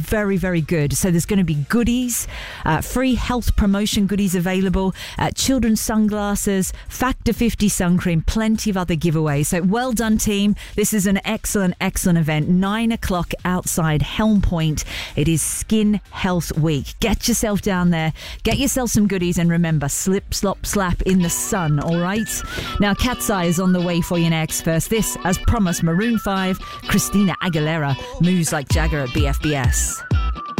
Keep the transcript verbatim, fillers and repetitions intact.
very, very good. So there's going to be goodies, uh, free health promotion goodies available, uh, children's sunglasses, Factor fifty sun cream, plenty of other giveaways. So well done, team. This is an excellent, excellent event. Nine o'clock outside Helm Point. It is Skin Health Week. Get yourself down there, get yourself some goodies, and remember, slip, slop, slap in the sun, all right? Now, Cat's Eye is on the way for you next. First, this, as promised, Maroon five, Christina Aguilera, moves like Jagger at B F B S.